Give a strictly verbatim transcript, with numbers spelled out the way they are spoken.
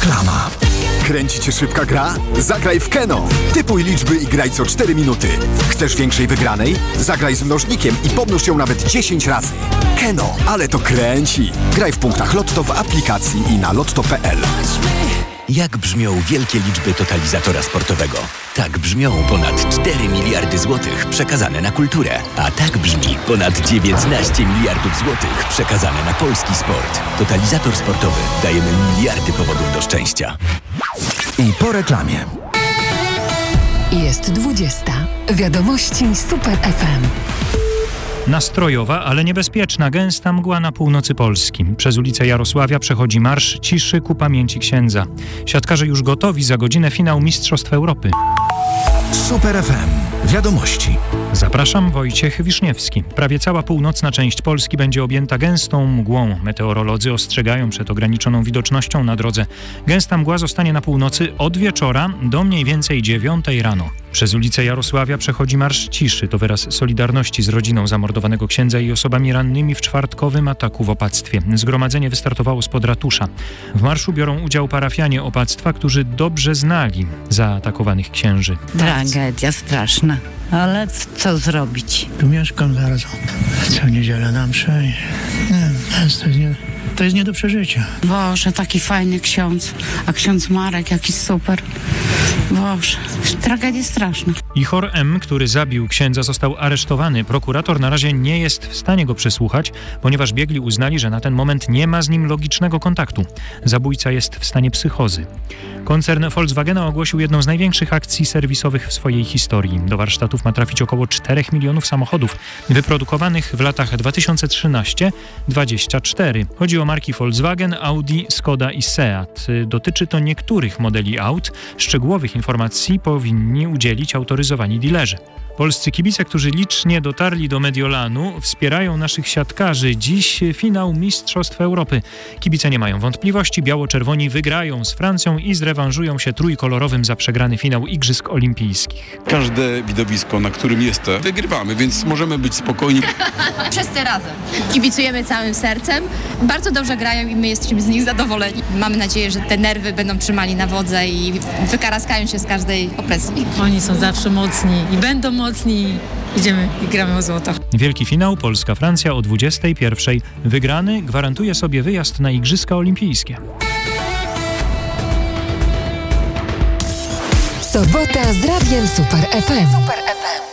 Reklama. Kręci cię szybka gra? Zagraj w Keno. Typuj liczby i graj co cztery minuty. Chcesz większej wygranej? Zagraj z mnożnikiem i pomnóż ją nawet dziesięć razy. Keno, ale to kręci. Graj w punktach Lotto w aplikacji i na lotto kropka p l. Jak brzmią wielkie liczby totalizatora sportowego? Tak brzmią ponad cztery miliardy złotych przekazane na kulturę. A tak brzmi ponad dziewiętnaście miliardów złotych przekazane na polski sport. Totalizator sportowy. Dajemy miliardy powodów do szczęścia. I po reklamie. Jest dwudziesta. Wiadomości Super F M. Nastrojowa, ale niebezpieczna, gęsta mgła na północy Polski. Przez ulicę Jarosławia przechodzi marsz ciszy ku pamięci księdza. Siatkarze już gotowi, za godzinę finał Mistrzostw Europy. Super F M. Wiadomości. Zapraszam, Wojciech Wiszniewski. Prawie cała północna część Polski będzie objęta gęstą mgłą. Meteorolodzy ostrzegają przed ograniczoną widocznością na drodze. Gęsta mgła zostanie na północy od wieczora do mniej więcej dziewiątej rano. Przez ulicę Jarosławia przechodzi marsz ciszy. To wyraz solidarności z rodziną zamordowanego księdza i osobami rannymi w czwartkowym ataku w opactwie. Zgromadzenie wystartowało spod ratusza. W marszu biorą udział parafianie opactwa, którzy dobrze znali zaatakowanych księży. Tragedia straszna, ale co zrobić? Tu mieszkam zaraz. Co niedzielę na mszę. Nie, to jest nie, to jest nie do przeżycia. Boże, taki fajny ksiądz, a ksiądz Marek jaki super. Boże, tragedia straszna. Ichor M., który zabił księdza, został aresztowany. Prokurator na razie nie jest w stanie go przesłuchać, ponieważ biegli uznali, że na ten moment nie ma z nim logicznego kontaktu. Zabójca jest w stanie psychozy. Koncern Volkswagena ogłosił jedną z największych akcji serwisowych w swojej historii. Do warsztatów ma trafić około czterech milionów samochodów wyprodukowanych w latach dwa tysiące trzynastym do dwudziestego czwartego. Chodzi o marki Volkswagen, Audi, Skoda i Seat. Dotyczy to niektórych modeli aut. Szczegółowych informacji powinni udzielić autoryzowani dilerzy. Polscy kibice, którzy licznie dotarli do Mediolanu, wspierają naszych siatkarzy. Dziś finał Mistrzostw Europy. Kibice nie mają wątpliwości. Biało-czerwoni wygrają z Francją i zrewanżują się trójkolorowym za przegrany finał Igrzysk Olimpijskich. Każde widowisko, na którym jestem, wygrywamy, więc możemy być spokojni. Wszyscy razem. Kibicujemy całym sercem. Bardzo dobrze grają i my jesteśmy z nich zadowoleni. Mamy nadzieję, że te nerwy będą trzymali na wodze i wykaraskają się z każdej opresji. Oni są zawsze mocni i będą mocni. Idziemy i gramy o złoto. Wielki finał Polska-Francja o dwudziestej pierwszej. Wygrany gwarantuje sobie wyjazd na Igrzyska Olimpijskie. Sobota z Radiem Super F M. Super F M.